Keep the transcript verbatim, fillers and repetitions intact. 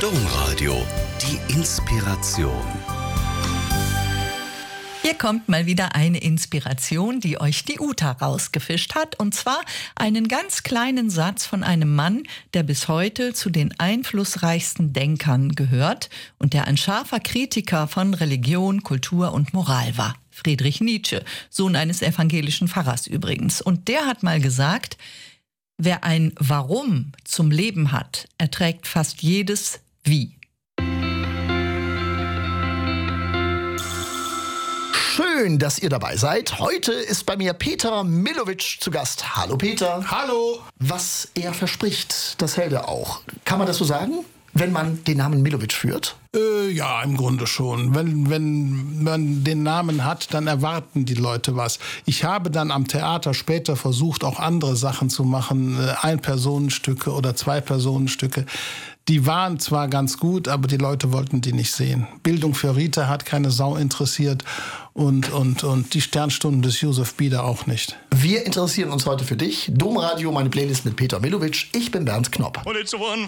Domradio, die Inspiration. Hier kommt mal wieder eine Inspiration, die euch die Uta rausgefischt hat. Und zwar einen ganz kleinen Satz von einem Mann, der bis heute zu den einflussreichsten Denkern gehört und der ein scharfer Kritiker von Religion, Kultur und Moral war. Friedrich Nietzsche, Sohn eines evangelischen Pfarrers übrigens. Und der hat mal gesagt, wer ein Warum zum Leben hat, erträgt fast jedes Wie. Schön, dass ihr dabei seid. Heute ist bei mir Peter Millowitsch zu Gast. Hallo Peter. Hallo. Was er verspricht, das hält er auch. Kann man das so sagen, wenn man den Namen Millowitsch führt? Äh, ja, im Grunde schon. Wenn, wenn man den Namen hat, dann erwarten die Leute was. Ich habe dann am Theater später versucht, auch andere Sachen zu machen, Ein-Personenstücke oder Zwei-Personenstücke. Die waren zwar ganz gut, aber die Leute wollten die nicht sehen. Bildung für Rita hat keine Sau interessiert und, und, und die Sternstunden des Josef Bieder auch nicht. Wir interessieren uns heute für dich. Domradio, meine Playlist mit Peter Millowitsch. Ich bin Bernd Knopp.